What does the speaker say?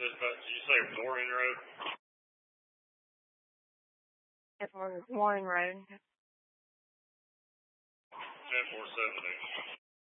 Did you say Warren Road? It's on Warren Road. 10-470.